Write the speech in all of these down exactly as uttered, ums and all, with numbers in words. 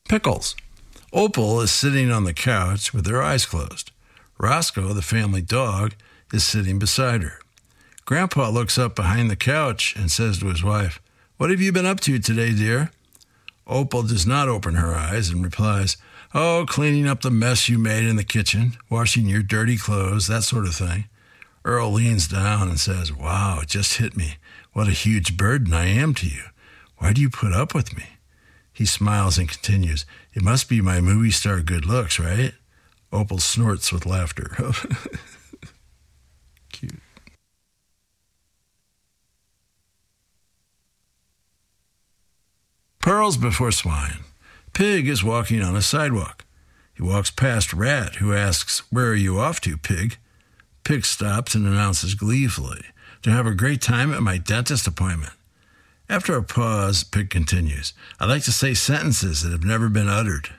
Pickles. Opal is sitting on the couch with her eyes closed. Roscoe, the family dog, is sitting beside her. Grandpa looks up behind the couch and says to his wife, "What have you been up to today, dear?" Opal does not open her eyes and replies, "Oh, cleaning up the mess you made in the kitchen, washing your dirty clothes, that sort of thing." Earl leans down and says, "Wow, it just hit me. What a huge burden I am to you. Why do you put up with me?" He smiles and continues, "It must be my movie star good looks, right?" Opal snorts with laughter. Cute. Pearls before swine. Pig is walking on a sidewalk. He walks past Rat, who asks, "Where are you off to, Pig?" Pig stops and announces gleefully, "To have a great time at my dentist appointment." After a pause, Pig continues, "I like to say sentences that have never been uttered."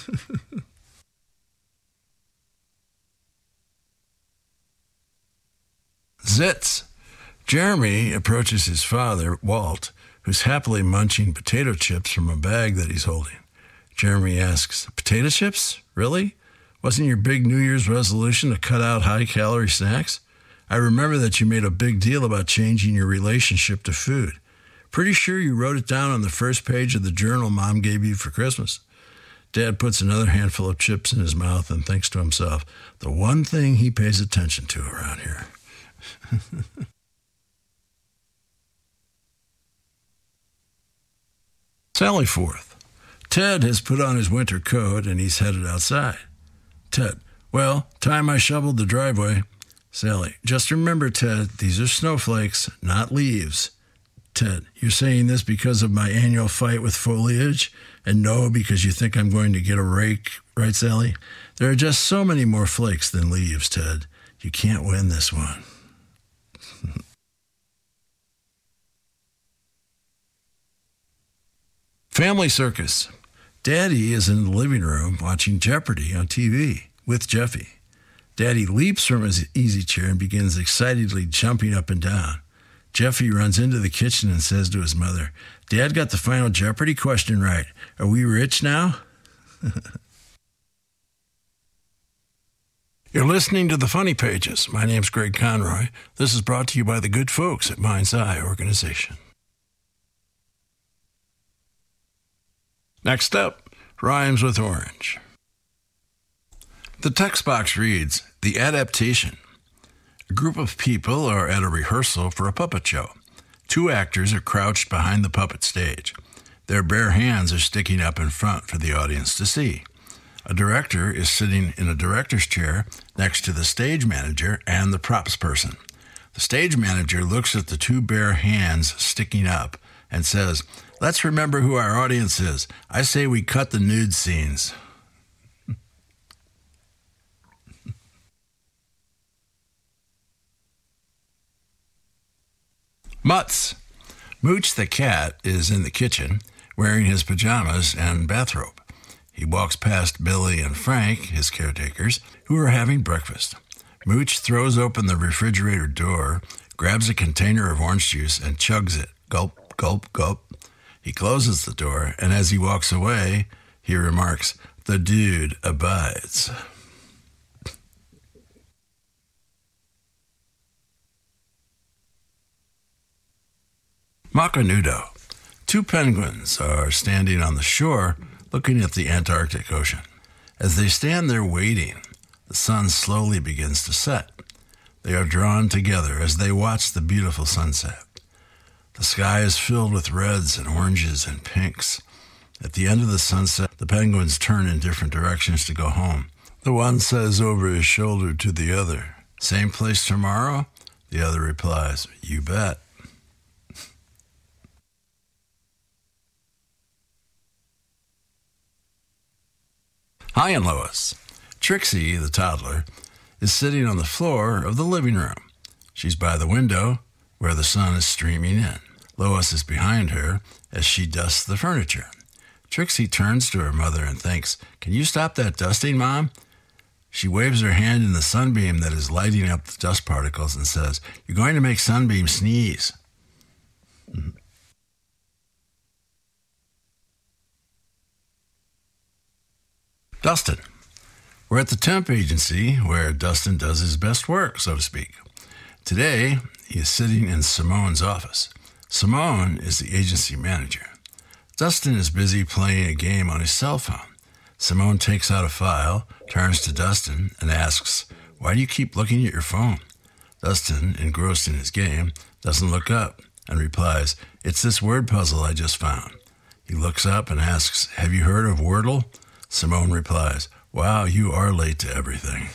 Zits. Jeremy approaches his father, Walt, who's happily munching potato chips from a bag that he's holding. Jeremy asks, "Potato chips? Really? Wasn't your big New Year's resolution to cut out high-calorie snacks? I remember that you made a big deal about changing your relationship to food. Pretty sure you wrote it down on the first page of the journal Mom gave you for Christmas." Dad puts another handful of chips in his mouth and thinks to himself, the one thing he pays attention to around here. Sally Forth. Ted has put on his winter coat and he's headed outside. Ted, "Well, time I shoveled the driveway." Sally, "Just remember, Ted, these are snowflakes, not leaves." Ted, "You're saying this because of my annual fight with foliage? And no, because you think I'm going to get a rake, right, Sally? There are just so many more flakes than leaves, Ted. You can't win this one." Family circus. Daddy is in the living room watching Jeopardy on T V with Jeffy. Daddy leaps from his easy chair and begins excitedly jumping up and down. Jeffy runs into the kitchen and says to his mother, "Dad got the final Jeopardy question right. Are we rich now?" You're listening to The Funny Pages. My name's Greg Conroy. This is brought to you by the good folks at Mind's Eye Organization. Next up, Rhymes with Orange. The text box reads, "The Adaptation. A group of people are at a rehearsal for a puppet show. Two actors are crouched behind the puppet stage. Their bare hands are sticking up in front for the audience to see. A director is sitting in a director's chair next to the stage manager and the props person. The stage manager looks at the two bare hands sticking up and says, 'Let's remember who our audience is. I say we cut the nude scenes.'" Mutts. Mooch the cat is in the kitchen wearing his pajamas and bathrobe. He walks past Billy and Frank, his caretakers, who are having breakfast. Mooch throws open the refrigerator door, grabs a container of orange juice, and chugs it. Gulp, gulp, gulp. He closes the door, and as he walks away, he remarks, "The dude abides." Macanudo. Two penguins are standing on the shore looking at the Antarctic Ocean. As they stand there waiting, the sun slowly begins to set. They are drawn together as they watch the beautiful sunset. The sky is filled with reds and oranges and pinks. At the end of the sunset, the penguins turn in different directions to go home. The one says over his shoulder to the other, "Same place tomorrow?" The other replies, "You bet." Hi and Lois. Trixie, the toddler, is sitting on the floor of the living room. She's by the window where the sun is streaming in. Lois is behind her as she dusts the furniture. Trixie turns to her mother and thinks, "Can you stop that dusting, Mom?" She waves her hand in the sunbeam that is lighting up the dust particles and says, "You're going to make Sunbeam sneeze." Dustin. We're at the temp agency where Dustin does his best work, so to speak. Today, he is sitting in Simone's office. Simone is the agency manager. Dustin is busy playing a game on his cell phone. Simone takes out a file, turns to Dustin, and asks, "Why do you keep looking at your phone?" Dustin, engrossed in his game, doesn't look up and replies, "It's this word puzzle I just found." He looks up and asks, "Have you heard of Wordle?" Simone replies, "Wow, you are late to everything."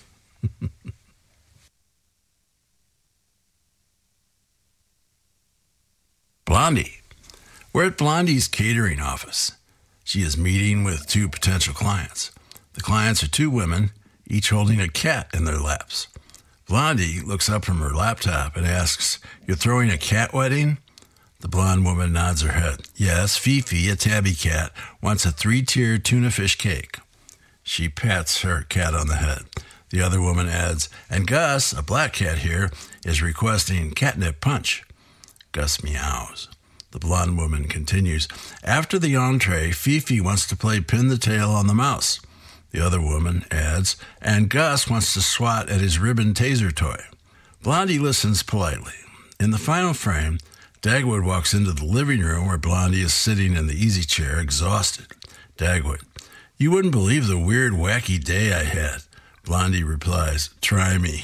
Blondie. We're at Blondie's catering office. She is meeting with two potential clients. The clients are two women, each holding a cat in their laps. Blondie looks up from her laptop and asks, "You're throwing a cat wedding?" The blonde woman nods her head. "Yes, Fifi, a tabby cat, wants a three-tiered tuna fish cake." She pats her cat on the head. The other woman adds, "And Gus, a black cat here, is requesting catnip punch." Gus meows. The blonde woman continues, "After the entree, Fifi wants to play pin the tail on the mouse." The other woman adds, "And Gus wants to swat at his ribbon taser toy." Blondie listens politely. In the final frame, Dagwood walks into the living room where Blondie is sitting in the easy chair, exhausted. Dagwood, "You wouldn't believe the weird, wacky day I had." Blondie replies, "Try me."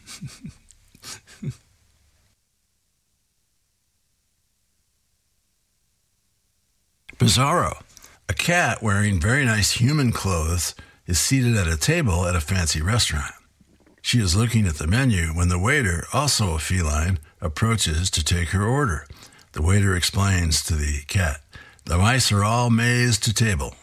Bizarro. A cat wearing very nice human clothes is seated at a table at a fancy restaurant. She is looking at the menu when the waiter, also a feline, approaches to take her order. The waiter explains to the cat, "The mice are all mazed to table."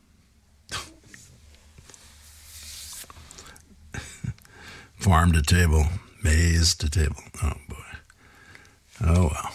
Farm to table, maze to table. Oh, boy. Oh, well.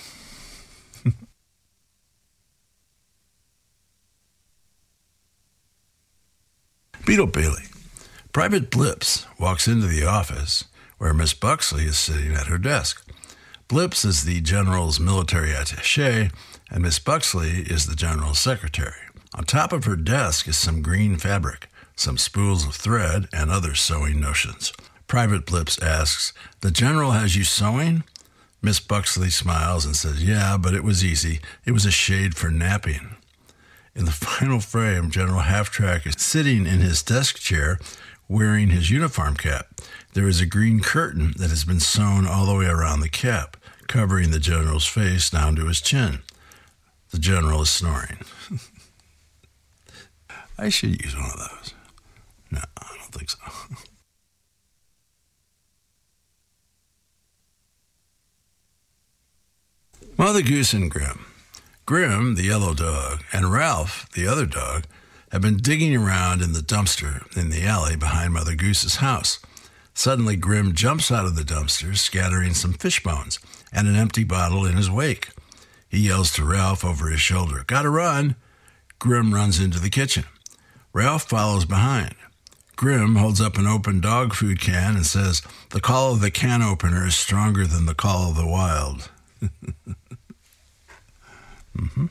Beetle Bailey. Private Blips walks into the office where Miss Buxley is sitting at her desk. Blips is the general's military attaché, and Miss Buxley is the general's secretary. On top of her desk is some green fabric, some spools of thread, and other sewing notions. Private Blips asks, "The general has you sewing?" Miss Buxley smiles and says, "Yeah, but it was easy. It was a shade for napping." In the final frame, General Half-Track is sitting in his desk chair wearing his uniform cap. There is a green curtain that has been sewn all the way around the cap, covering the general's face down to his chin. The general is snoring. I should use one of those. No, I don't think so. Mother Goose and Grim. Grim, the yellow dog, and Ralph, the other dog, have been digging around in the dumpster in the alley behind Mother Goose's house. Suddenly, Grim jumps out of the dumpster, scattering some fish bones and an empty bottle in his wake. He yells to Ralph over his shoulder, "Gotta run!" Grim runs into the kitchen. Ralph follows behind. Grim holds up an open dog food can and says, "The call of the can opener is stronger than the call of the wild." Mm-hmm.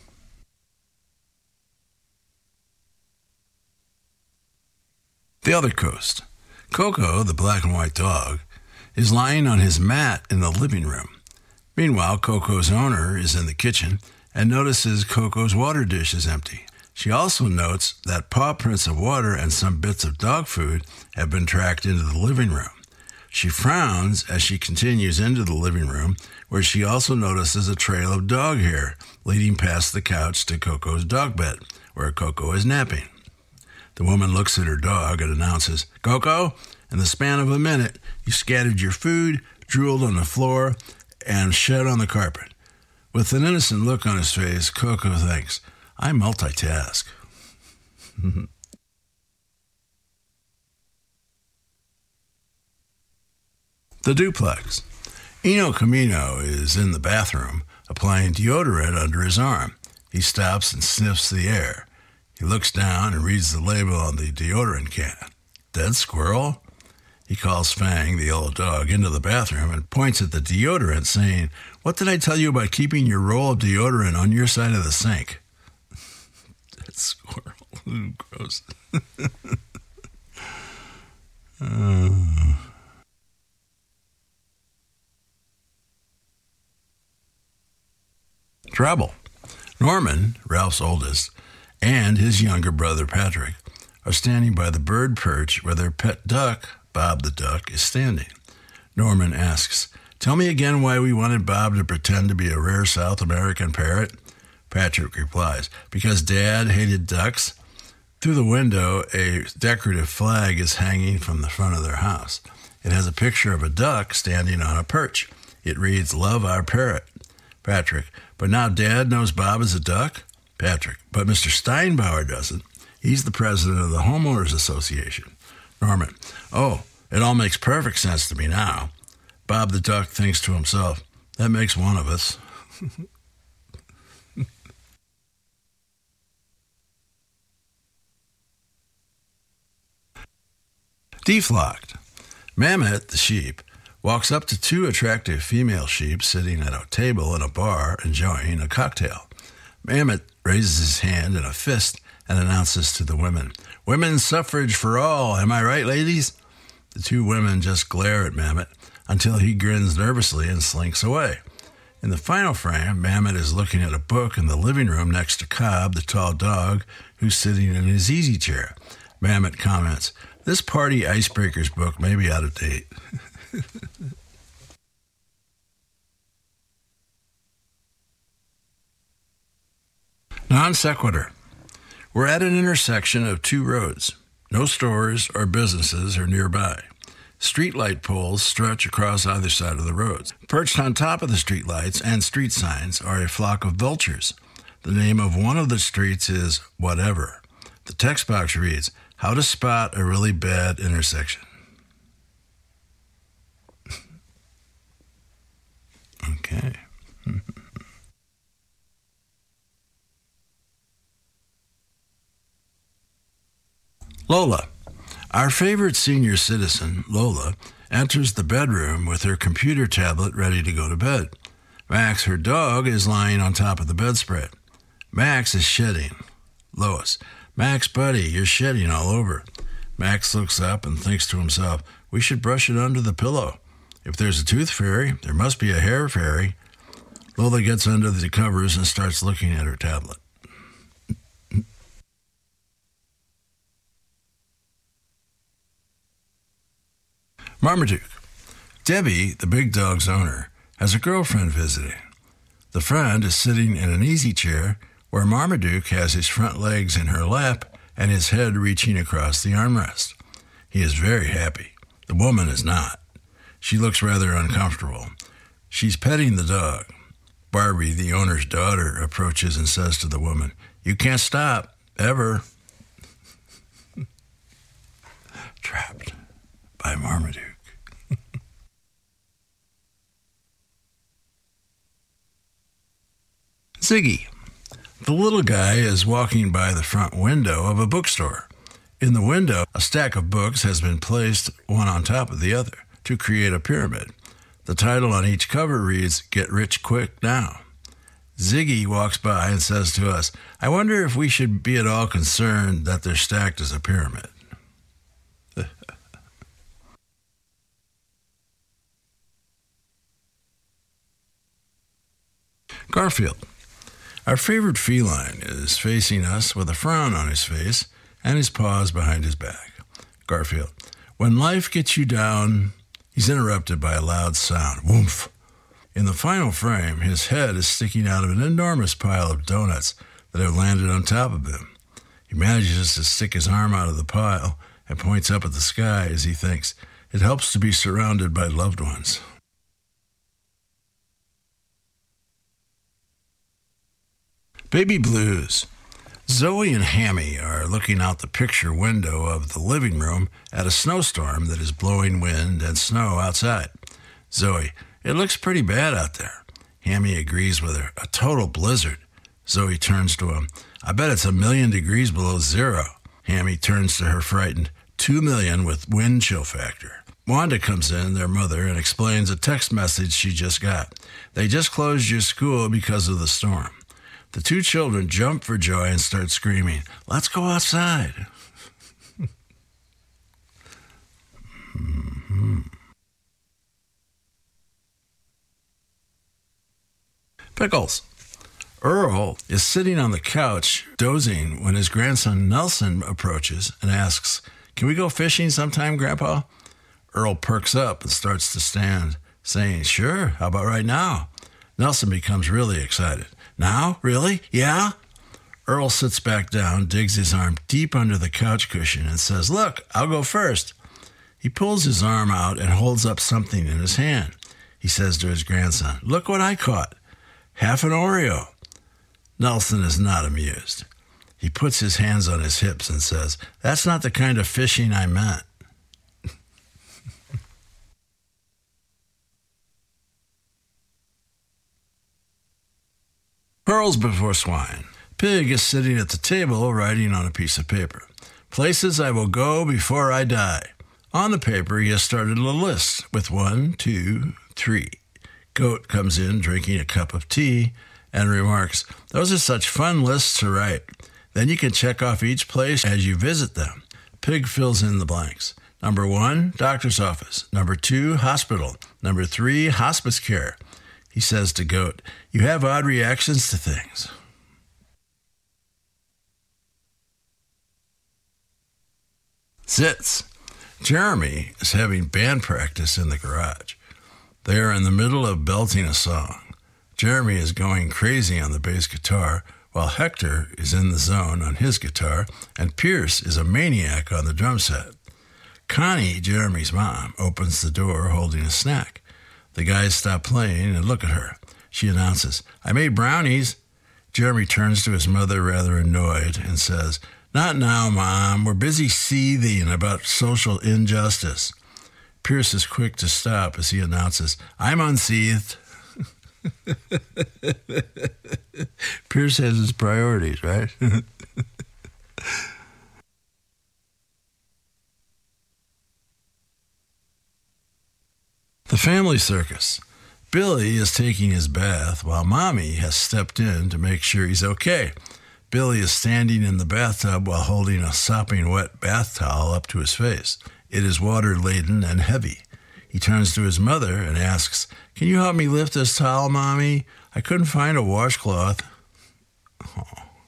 The other coast. Coco, the black and white dog, is lying on his mat in the living room. Meanwhile, Coco's owner is in the kitchen and notices Coco's water dish is empty. She also notes that paw prints of water and some bits of dog food have been tracked into the living room. She frowns as she continues into the living room, where she also notices a trail of dog hair leading past the couch to Coco's dog bed, where Coco is napping. The woman looks at her dog and announces, "Coco, in the span of a minute, you scattered your food, drooled on the floor, and shed on the carpet." With an innocent look on his face, Coco thinks, "I multitask." The duplex. Eno Camino is in the bathroom, applying deodorant under his arm. He stops and sniffs the air. He looks down and reads the label on the deodorant can. "Dead squirrel?" He calls Fang, the yellow dog, into the bathroom and points at the deodorant, saying, "What did I tell you about keeping your roll of deodorant on your side of the sink?" Dead squirrel. Ooh, gross. Trouble. Norman, Ralph's oldest, and his younger brother Patrick are standing by the bird perch where their pet duck, Bob the duck, is standing. Norman asks, "Tell me again why we wanted Bob to pretend to be a rare South American parrot?" Patrick replies, "Because Dad hated ducks." Through the window, a decorative flag is hanging from the front of their house. It has a picture of a duck standing on a perch. It reads, "Love our parrot." Patrick, "But now Dad knows Bob is a duck?" Patrick, "But Mister Steinbauer doesn't. He's the president of the Homeowners Association." Norman, "Oh, it all makes perfect sense to me now." Bob the duck thinks to himself, "That makes one of us." Deflocked. Mammoth, the sheep, walks up to two attractive female sheep sitting at a table in a bar enjoying a cocktail. Mammoth raises his hand in a fist and announces to the women, "Women's suffrage for all, am I right, ladies?" The two women just glare at Mammoth until he grins nervously and slinks away. In the final frame, Mammoth is looking at a book in the living room next to Cobb, the tall dog, who's sitting in his easy chair. Mammoth comments, "This Party Icebreakers book may be out of date." Non sequitur. We're at an intersection of two roads. No stores or businesses are nearby. Streetlight poles stretch across either side of the roads. Perched on top of the streetlights and street signs are a flock of vultures. The name of one of the streets is Whatever. The text box reads, "How to spot a really bad intersection." Okay. Lola. Our favorite senior citizen, Lola, enters the bedroom with her computer tablet ready to go to bed. Max, her dog, is lying on top of the bedspread. Max is shedding. Lois. "Max, buddy, you're shedding all over." Max looks up and thinks to himself, "We should brush it under the pillow. If there's a tooth fairy, there must be a hair fairy." Lola gets under the covers and starts looking at her tablet. Marmaduke. Debbie, the big dog's owner, has a girlfriend visiting. The friend is sitting in an easy chair where Marmaduke has his front legs in her lap and his head reaching across the armrest. He is very happy. The woman is not. She looks rather uncomfortable. She's petting the dog. Barbie, the owner's daughter, approaches and says to the woman, "You can't stop, ever." Trapped by Marmaduke. Ziggy. The little guy is walking by the front window of a bookstore. In the window, a stack of books has been placed one on top of the other to create a pyramid. The title on each cover reads, "Get Rich Quick Now." Ziggy walks by and says to us, "I wonder if we should be at all concerned that they're stacked as a pyramid." Garfield. Our favorite feline is facing us with a frown on his face and his paws behind his back. Garfield. When life gets you down, he's interrupted by a loud sound. Woomph. In the final frame, his head is sticking out of an enormous pile of donuts that have landed on top of him. He manages to stick his arm out of the pile and points up at the sky as he thinks, "It helps to be surrounded by loved ones." Baby Blues. Zoe and Hammy are looking out the picture window of the living room at a snowstorm that is blowing wind and snow outside. Zoe, "It looks pretty bad out there." Hammy agrees with her. "A total blizzard." Zoe turns to him. "I bet it's a million degrees below zero." Hammy turns to her frightened. Two million with wind chill factor. Wanda comes in, their mother, and explains a text message she just got. "They just closed your school because of the storm." The two children jump for joy and start screaming, "Let's go outside." mm-hmm. Pickles. Earl is sitting on the couch, dozing, when his grandson Nelson approaches and asks, "Can we go fishing sometime, Grandpa?" Earl perks up and starts to stand, saying, "Sure, how about right now?" Nelson becomes really excited. "Now? Really? Yeah?" Earl sits back down, digs his arm deep under the couch cushion, and says, "Look, I'll go first." He pulls his arm out and holds up something in his hand. He says to his grandson, "Look what I caught. Half an Oreo." Nelson is not amused. He puts his hands on his hips and says, "That's not the kind of fishing I meant." Pearls before swine. Pig is sitting at the table writing on a piece of paper. "Places I will go before I die." On the paper, he has started a list with one, two, three. Goat comes in drinking a cup of tea and remarks, "Those are such fun lists to write. Then you can check off each place as you visit them." Pig fills in the blanks. Number one, doctor's office. Number two, hospital. Number three, hospice care. He says to Goat, "You have odd reactions to things." Zits. Jeremy is having band practice in the garage. They are in the middle of belting a song. Jeremy is going crazy on the bass guitar, while Hector is in the zone on his guitar, and Pierce is a maniac on the drum set. Connie, Jeremy's mom, opens the door holding a snack. The guys stop playing and look at her. She announces, "I made brownies." Jeremy turns to his mother rather annoyed and says, "Not now, Mom. We're busy seething about social injustice." Pierce is quick to stop as he announces, "I'm unseathed." Pierce has his priorities, right? The family circus. Billy is taking his bath while Mommy has stepped in to make sure he's okay. Billy is standing in the bathtub while holding a sopping wet bath towel up to his face. It is water-laden and heavy. He turns to his mother and asks, "Can you help me lift this towel, Mommy? I couldn't find a washcloth." Oh.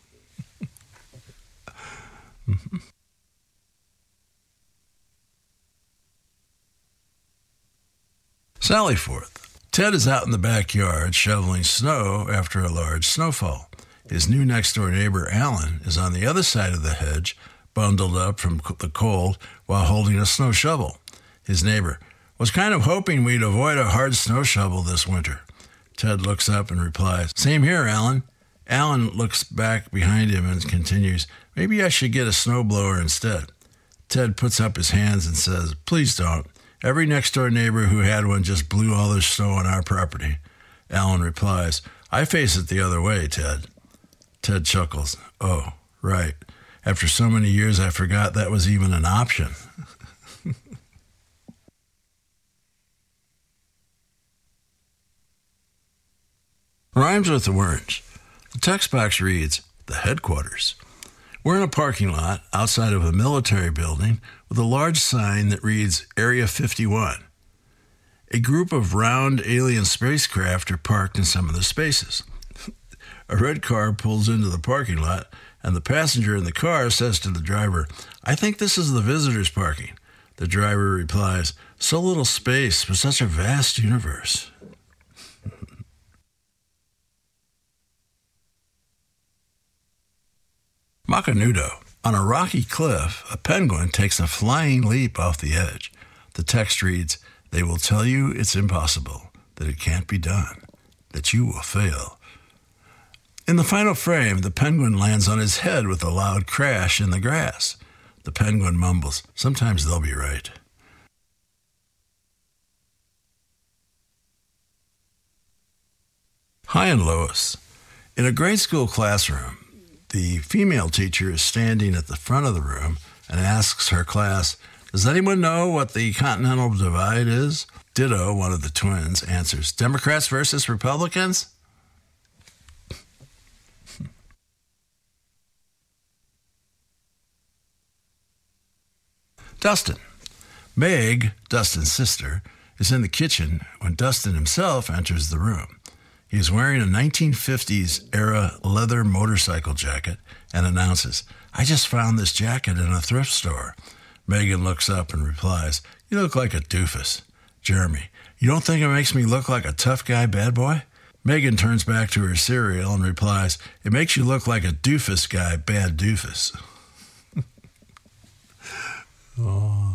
Sally Forth. Ted is out in the backyard shoveling snow after a large snowfall. His new next-door neighbor, Alan, is on the other side of the hedge, bundled up from the cold while holding a snow shovel. His neighbor, "Was kind of hoping we'd avoid a hard snow shovel this winter." Ted looks up and replies, "Same here, Alan." Alan looks back behind him and continues, "Maybe I should get a snowblower instead." Ted puts up his hands and says, "Please don't. Every next-door neighbor who had one just blew all their snow on our property." Alan replies, "I face it the other way, Ted." Ted chuckles. "Oh, right. After so many years, I forgot that was even an option." Rhymes with the words. The text box reads, "The headquarters." We're in a parking lot outside of a military building with a large sign that reads Area fifty-one. A group of round alien spacecraft are parked in some of the spaces. A red car pulls into the parking lot, and the passenger in the car says to the driver, "I think this is the visitors' parking." The driver replies, "So little space for such a vast universe." Macanudo. On a rocky cliff, a penguin takes a flying leap off the edge. The text reads, "They will tell you it's impossible, that it can't be done, that you will fail." In the final frame, the penguin lands on his head with a loud crash in the grass. The penguin mumbles, "Sometimes they'll be right." High and Lois. In a grade school classroom, the female teacher is standing at the front of the room and asks her class, "Does anyone know what the Continental Divide is?" Ditto, one of the twins, answers, "Democrats versus Republicans?" Dustin. Meg, Dustin's sister, is in the kitchen when Dustin himself enters the room. He is wearing a nineteen fifties era leather motorcycle jacket and announces, "I just found this jacket in a thrift store." Megan looks up and replies, "You look like a doofus." Jeremy, "You don't think it makes me look like a tough guy bad boy?" Megan turns back to her cereal and replies, "It makes you look like a doofus guy bad doofus." Oh.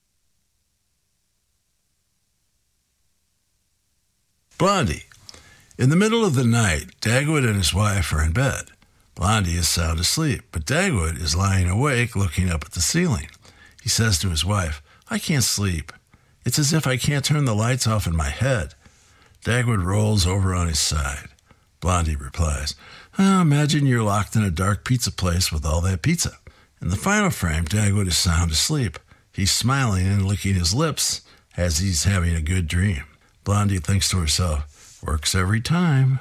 Blondie. In the middle of the night, Dagwood and his wife are in bed. Blondie is sound asleep, but Dagwood is lying awake looking up at the ceiling. He says to his wife, "I can't sleep. It's as if I can't turn the lights off in my head." Dagwood rolls over on his side. Blondie replies, oh, "Imagine you're locked in a dark pizza place with all that pizza." In the final frame, Dagwood is sound asleep. He's smiling and licking his lips as he's having a good dream. Blondie thinks to herself, "Works every time."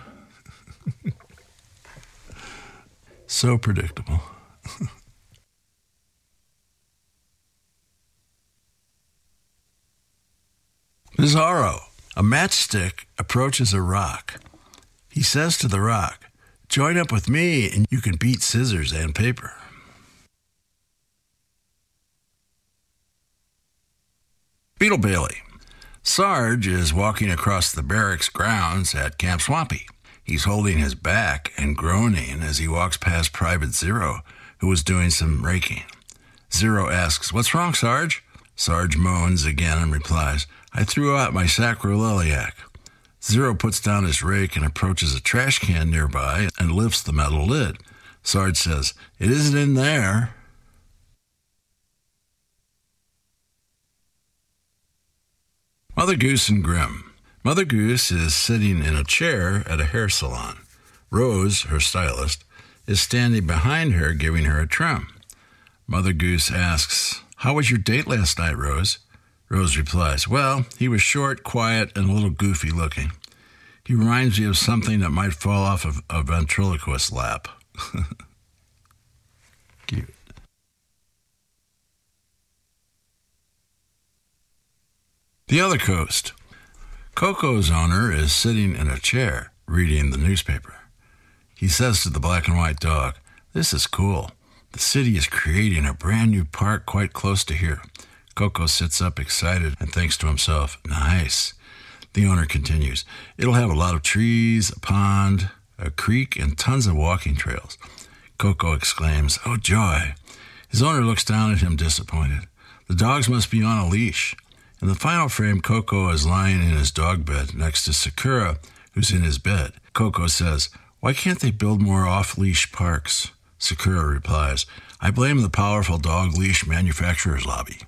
So predictable. Bizarro. A matchstick approaches a rock. He says to the rock, "Join up with me and you can beat scissors and paper." Beetle Bailey. Sarge is walking across the barracks grounds at Camp Swampy. He's holding his back and groaning as he walks past Private Zero, who was doing some raking. Zero asks, "What's wrong, Sarge?" Sarge moans again and replies, "I threw out my sacroiliac." Zero puts down his rake and approaches a trash can nearby and lifts the metal lid. Sarge says, "It isn't in there." Mother Goose and Grimm. Mother Goose is sitting in a chair at a hair salon. Rose, her stylist, is standing behind her giving her a trim. Mother Goose asks, "How was your date last night, Rose?" Rose replies, "Well, he was short, quiet, and a little goofy looking. He reminds me of something that might fall off of a ventriloquist's lap." Cute. The other coast. Coco's owner is sitting in a chair reading the newspaper. He says to the black and white dog, "This is cool. The city is creating a brand new park quite close to here." Coco sits up excited and thinks to himself, "Nice." The owner continues, "It'll have a lot of trees, a pond, a creek, and tons of walking trails." Coco exclaims, "Oh, joy." His owner looks down at him disappointed. The dogs must be on a leash. In the final frame, Coco is lying in his dog bed next to Sakura, who's in his bed. Coco says, "Why can't they build more off-leash parks?" Sakura replies, "I blame the powerful dog leash manufacturers lobby."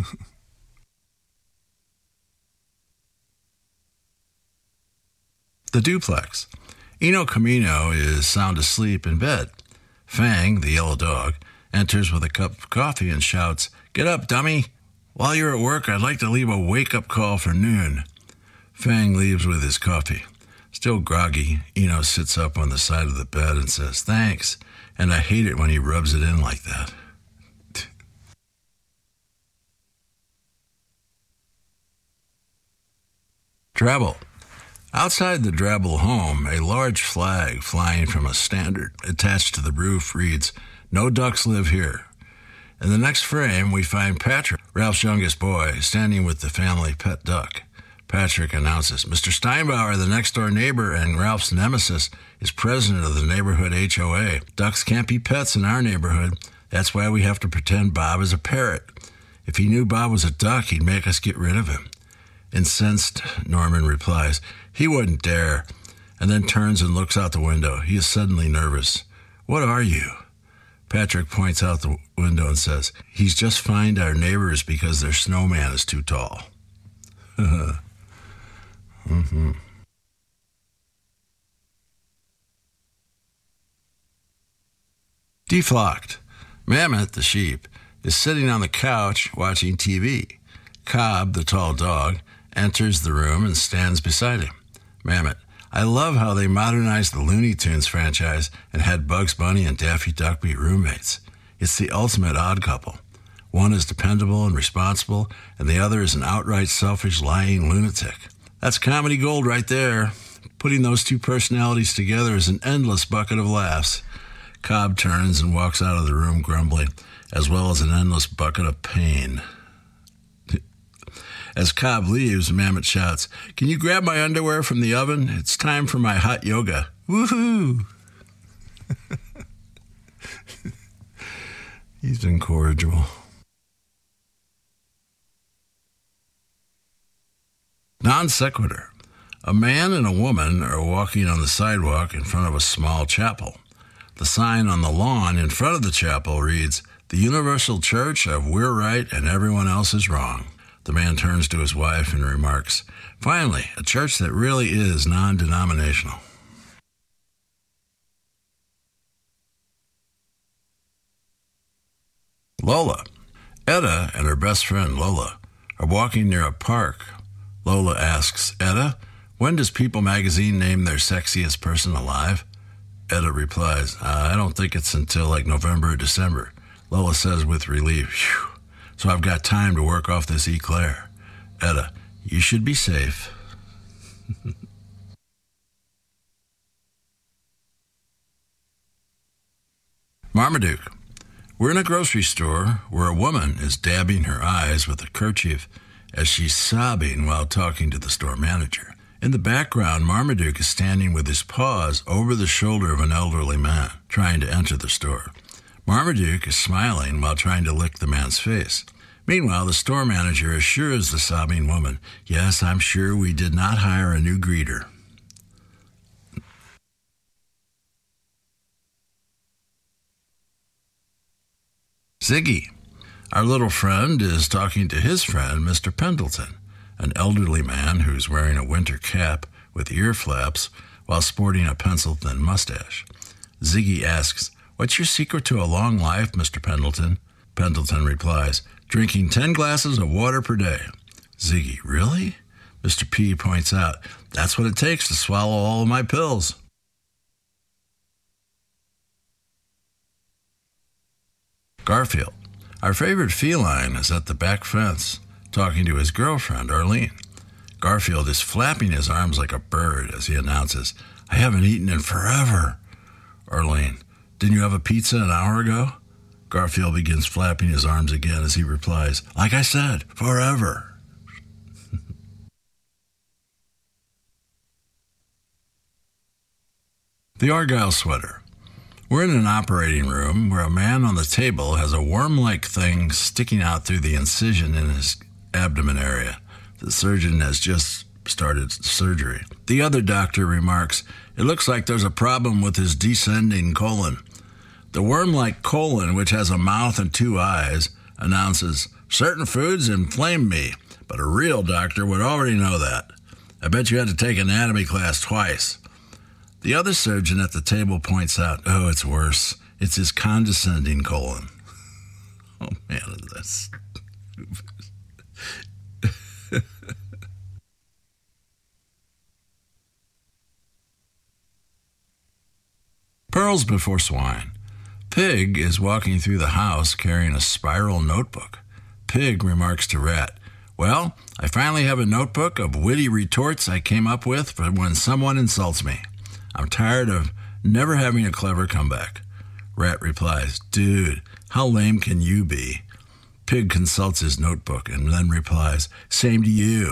The duplex. Eno Camino is sound asleep in bed. Fang, the yellow dog, enters with a cup of coffee and shouts, "Get up, dummy! While you're at work, I'd like to leave a wake-up call for noon." Fang leaves with his coffee. Still groggy, Eno sits up on the side of the bed and says, "Thanks, and I hate it when he rubs it in like that." Drabble. Outside the Drabble home, a large flag flying from a standard attached to the roof reads, "No ducks live here." In the next frame, we find Patrick, Ralph's youngest boy, standing with the family pet duck. Patrick announces, "Mister Steinbauer, the next-door neighbor and Ralph's nemesis, is president of the neighborhood H O A. Ducks can't be pets in our neighborhood. That's why we have to pretend Bob is a parrot. If he knew Bob was a duck, he'd make us get rid of him." Incensed, Norman replies, "He wouldn't dare," and then turns and looks out the window. He is suddenly nervous. "What are you?" Patrick points out the window and says, "He's just fined our neighbors because their snowman is too tall." mm-hmm. Deflocked. Mammoth, the sheep, is sitting on the couch watching T V. Cobb, the tall dog, enters the room and stands beside him. Mammoth, "I love how they modernized the Looney Tunes franchise and had Bugs Bunny and Daffy Duck be roommates. It's the ultimate odd couple. One is dependable and responsible, and the other is an outright selfish, lying lunatic. That's comedy gold right there." Putting those two personalities together is an endless bucket of laughs. Cobb turns and walks out of the room grumbling, as well as an endless bucket of pain. As Cobb leaves, Mamet shouts, "Can you grab my underwear from the oven? It's time for my hot yoga. Woohoo!" He's incorrigible. Non sequitur. A man and a woman are walking on the sidewalk in front of a small chapel. The sign on the lawn in front of the chapel reads, "The Universal Church of We're Right and Everyone Else is Wrong." The man turns to his wife and remarks, "Finally, a church that really is non-denominational." Lola. Etta and her best friend Lola are walking near a park. Lola asks Etta, "When does People magazine name their sexiest person alive?" Etta replies, uh, "I don't think it's until like November or December." Lola says with relief, "Phew, so I've got time to work off this eclair." Etta, "You should be safe." Marmaduke. We're in a grocery store where a woman is dabbing her eyes with a kerchief as she's sobbing while talking to the store manager. In the background, Marmaduke is standing with his paws over the shoulder of an elderly man trying to enter the store. Marmaduke is smiling while trying to lick the man's face. Meanwhile, the store manager assures the sobbing woman, "Yes, I'm sure we did not hire a new greeter." Ziggy. Our little friend is talking to his friend, Mister Pendleton, an elderly man who's wearing a winter cap with ear flaps while sporting a pencil-thin mustache. Ziggy asks, "What's your secret to a long life, Mister Pendleton?" Pendleton replies, "Drinking ten glasses of water per day." Ziggy, "Really?" Mister P points out, "That's what it takes to swallow all of my pills." Garfield. Our favorite feline is at the back fence, talking to his girlfriend, Arlene. Garfield is flapping his arms like a bird as he announces, "I haven't eaten in forever." Arlene, "Didn't you have a pizza an hour ago?" Garfield begins flapping his arms again as he replies, "Like I said, forever." The Argyle Sweater. We're in an operating room where a man on the table has a worm-like thing sticking out through the incision in his abdomen area. The surgeon has just started surgery. The other doctor remarks, "It looks like there's a problem with his descending colon." The worm-like colon, which has a mouth and two eyes, announces, "Certain foods inflame me, but a real doctor would already know that. I bet you had to take anatomy class twice." The other surgeon at the table points out, "Oh, it's worse. It's his condescending colon." Oh, man, that's stupid. Pearls before swine. Pig is walking through the house carrying a spiral notebook. Pig remarks to Rat, "Well, I finally have a notebook of witty retorts I came up with for when someone insults me. I'm tired of never having a clever comeback." Rat replies, "Dude, how lame can you be?" Pig consults his notebook and then replies, "Same to you."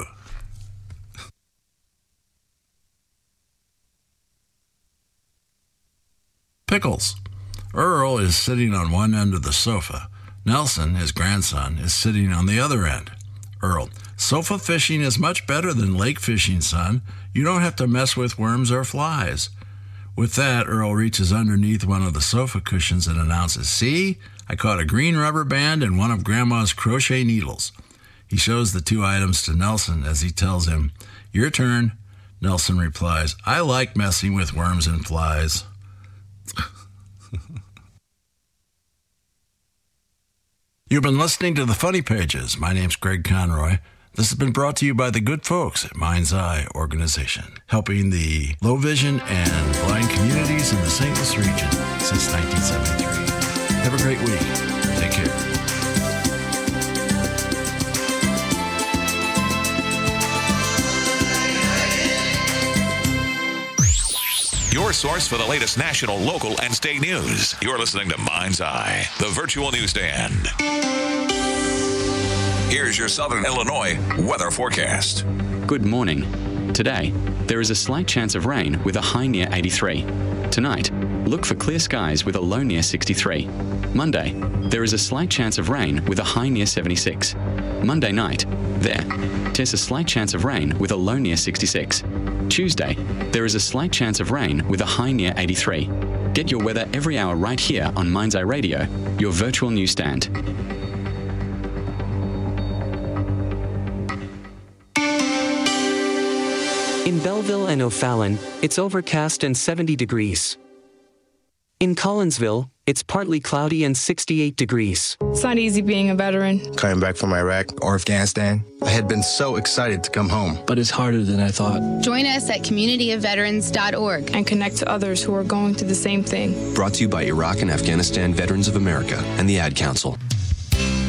Pickles. Earl is sitting on one end of the sofa. Nelson, his grandson, is sitting on the other end. Earl, "Sofa fishing is much better than lake fishing, son. You don't have to mess with worms or flies." With that, Earl reaches underneath one of the sofa cushions and announces, "See, I caught a green rubber band and one of Grandma's crochet needles." He shows the two items to Nelson as he tells him, "Your turn." Nelson replies, "I like messing with worms and flies." You've been listening to The Funny Pages. My name's Greg Conroy. This has been brought to you by the good folks at Mind's Eye Organization, helping the low vision and blind communities in the Saint Louis region since nineteen seventy-three. Have a great week. Take care. your source for the latest national, local, and state news. You're listening to Mind's Eye, the virtual newsstand. Here's your Southern Illinois weather forecast. Good morning. Today, there is a slight chance of rain with a high near eighty-three. Tonight, look for clear skies with a low near sixty-three. Monday, there is a slight chance of rain with a high near seventy-six. Monday night, there, there's a slight chance of rain with a low near sixty-six. Tuesday, there is a slight chance of rain with a high near eighty-three. Get your weather every hour right here on Mind's Eye Radio, your virtual newsstand. In Belleville and O'Fallon, it's overcast and seventy degrees. In Collinsville, it's partly cloudy and sixty-eight degrees. It's not easy being a veteran. Coming back from Iraq or Afghanistan, I had been so excited to come home. But it's harder than I thought. Join us at community of veterans dot org and connect to others who are going through the same thing. Brought to you by Iraq and Afghanistan Veterans of America and the Ad Council.